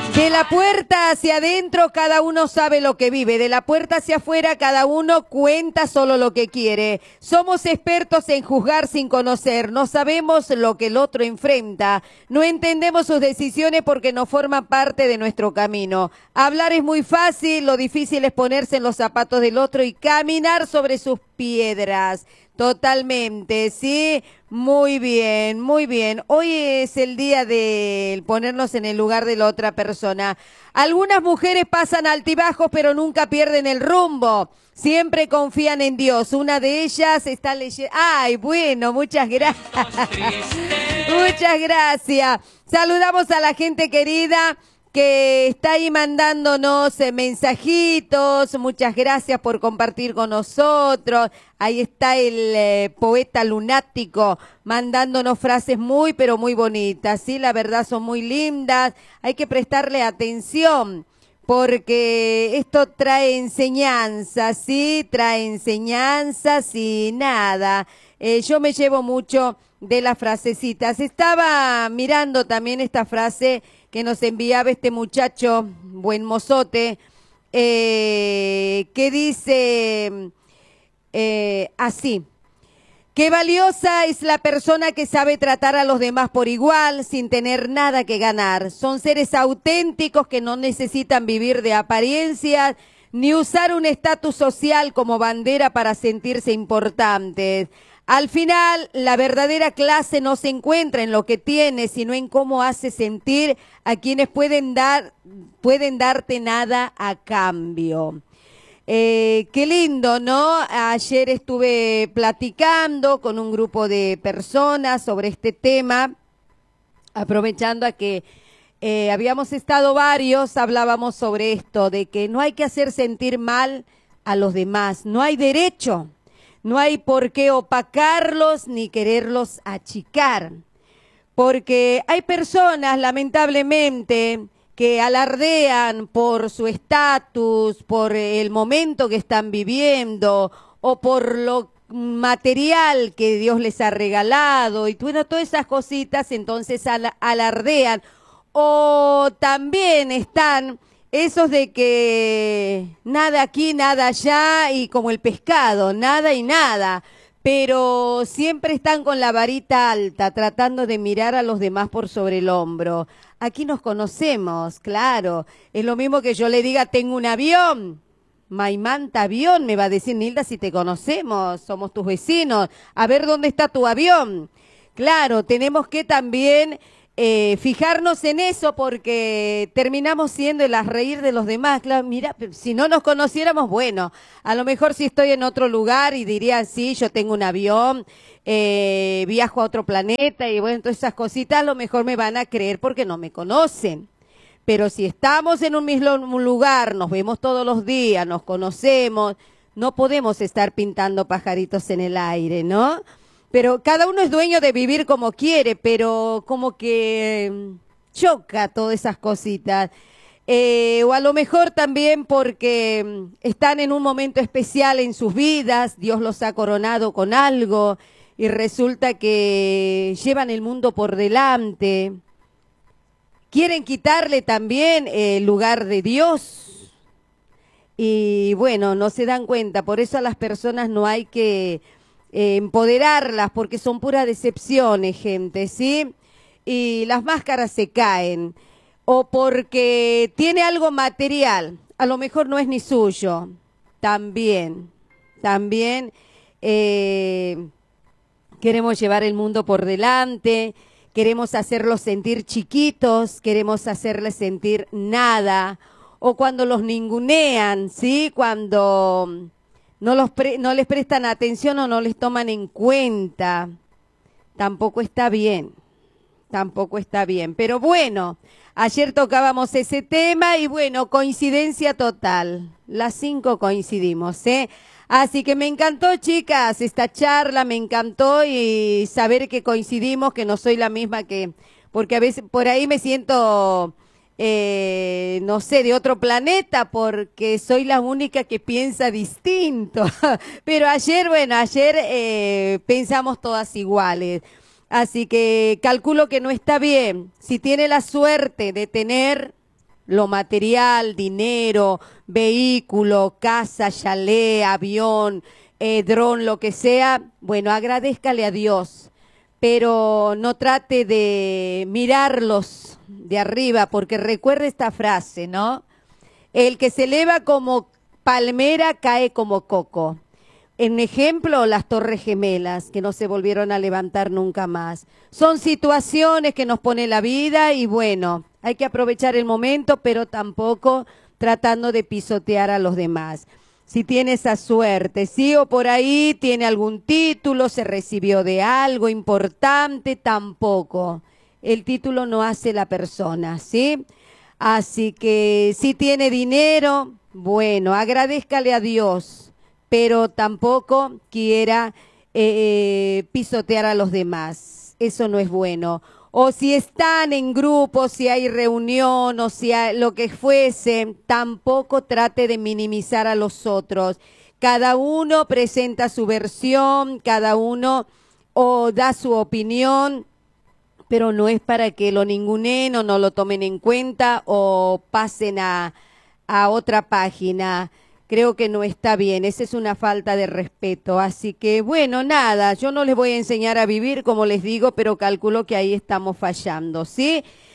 De la puerta hacia adentro cada uno sabe lo que vive, de la puerta hacia afuera cada uno cuenta solo lo que quiere. Somos expertos en juzgar sin conocer, no sabemos lo que el otro enfrenta, no entendemos sus decisiones porque no forman parte de nuestro camino. Hablar es muy fácil, lo difícil es ponerse en los zapatos del otro y caminar sobre sus piedras. Totalmente, sí, muy bien, muy bien. Hoy es el día de ponernos en el lugar de la otra persona. Algunas mujeres pasan altibajos, pero nunca pierden el rumbo. Siempre confían en Dios. Una de ellas está leyendo. Ay, bueno, muchas gracias. Muchas gracias. Saludamos a la gente querida que está ahí mandándonos mensajitos. Muchas gracias por compartir con nosotros. Ahí está el poeta lunático mandándonos frases muy, pero muy bonitas. Sí, la verdad son muy lindas. Hay que prestarle atención porque esto trae enseñanzas, sí, trae enseñanzas y nada. Yo me llevo mucho de las frasecitas. Estaba mirando también esta frase que nos enviaba este muchacho, buen mozote, que dice así: qué valiosa es la persona que sabe tratar a los demás por igual, sin tener nada que ganar. Son seres auténticos que no necesitan vivir de apariencias, ni usar un estatus social como bandera para sentirse importantes. Al final, la verdadera clase no se encuentra en lo que tiene, sino en cómo hace sentir a quienes pueden darte nada a cambio. Qué lindo, ¿no? Ayer estuve platicando con un grupo de personas sobre este tema, aprovechando a que habíamos estado varios, hablábamos sobre esto, de que no hay que hacer sentir mal a los demás, no hay derecho. No hay por qué opacarlos ni quererlos achicar, porque hay personas, lamentablemente, que alardean por su estatus, por el momento que están viviendo o por lo material que Dios les ha regalado y bueno, todas esas cositas, entonces alardean. O también están esos de que nada aquí, nada allá y como el pescado, nada y nada, pero siempre están con la varita alta, tratando de mirar a los demás por sobre el hombro. Aquí nos conocemos, claro. Es lo mismo que yo le diga, tengo un avión. Maimanta avión, me va a decir Nilda, si te conocemos, somos tus vecinos. A ver dónde está tu avión. Claro, tenemos que también fijarnos en eso porque terminamos siendo el reír de los demás. Claro, mira, si no nos conociéramos, bueno, a lo mejor si estoy en otro lugar y diría, sí, yo tengo un avión, viajo a otro planeta y bueno, todas esas cositas a lo mejor me van a creer porque no me conocen. Pero si estamos en un mismo lugar, nos vemos todos los días, nos conocemos, no podemos estar pintando pajaritos en el aire, ¿no? Pero cada uno es dueño de vivir como quiere, pero como que choca todas esas cositas. O a lo mejor también porque están en un momento especial en sus vidas, Dios los ha coronado con algo y resulta que llevan el mundo por delante. Quieren quitarle también el lugar de Dios. Y bueno, no se dan cuenta, por eso a las personas no hay que empoderarlas porque son puras decepciones, gente, ¿sí? Y las máscaras se caen. O porque tiene algo material, a lo mejor no es ni suyo. También queremos llevar el mundo por delante, queremos hacerlos sentir chiquitos, queremos hacerles sentir nada. O cuando los ningunean, ¿sí? Cuando no les prestan atención o no les toman en cuenta. Tampoco está bien, tampoco está bien. Pero bueno, ayer tocábamos ese tema y bueno, coincidencia total. Las 5 coincidimos, ¿eh? Así que me encantó, chicas, esta charla, me encantó y saber que coincidimos, que no soy la misma que... Porque a veces por ahí me siento... no sé, de otro planeta, porque soy la única que piensa distinto. Pero ayer pensamos todas iguales. Así que calculo que no está bien. Si tiene la suerte de tener lo material, dinero, vehículo, casa, chalet, avión, dron, lo que sea, bueno, agradézcale a Dios, pero no trate de mirarlos de arriba, porque recuerde esta frase, ¿no? El que se eleva como palmera cae como coco. En ejemplo, las Torres Gemelas, que no se volvieron a levantar nunca más. Son situaciones que nos pone la vida y bueno, hay que aprovechar el momento, pero tampoco tratando de pisotear a los demás. Si tiene esa suerte, sí, o por ahí tiene algún título, se recibió de algo importante, tampoco. El título no hace la persona, ¿sí? Así que si tiene dinero, bueno, agradézcale a Dios, pero tampoco quiera pisotear a los demás. Eso no es bueno. O si están en grupo, si hay reunión o si hay lo que fuese, tampoco trate de minimizar a los otros. Cada uno presenta su versión, cada uno o da su opinión, pero no es para que lo ninguneen o no lo tomen en cuenta o pasen a otra página. Creo que no está bien, esa es una falta de respeto. Así que, bueno, nada, yo no les voy a enseñar a vivir, como les digo, pero calculo que ahí estamos fallando, ¿sí?